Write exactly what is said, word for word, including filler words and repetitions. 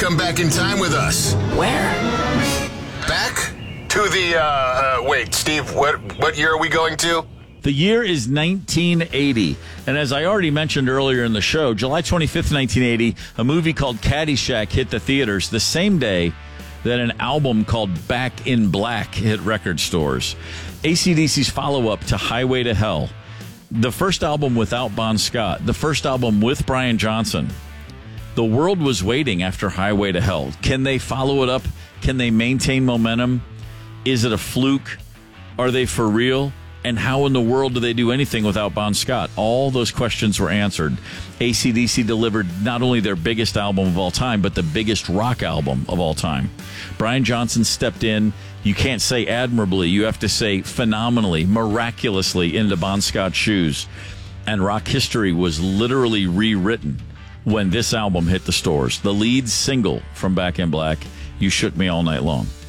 come back in time with us. Where? Back to the, uh, uh, wait, Steve, what, what year are we going to? The year is nineteen eighty. And as I already mentioned earlier in the show, July twenty-fifth, nineteen eighty, a movie called Caddyshack hit the theaters the same day that an album called Back in Black hit record stores. A C D C's follow-up to Highway to Hell, the first album without Bon Scott, the first album with Brian Johnson. The world was waiting after Highway to Hell. Can they follow it up? Can they maintain momentum? Is it a fluke? Are they for real? And how in the world do they do anything without Bon Scott? All those questions were answered. A C D C delivered not only their biggest album of all time, but the biggest rock album of all time. Brian Johnson stepped in. You can't say admirably. You have to say phenomenally, miraculously into Bon Scott's shoes. And rock history was literally rewritten when this album hit the stores. The lead single from Back in Black, You Shook Me All Night Long.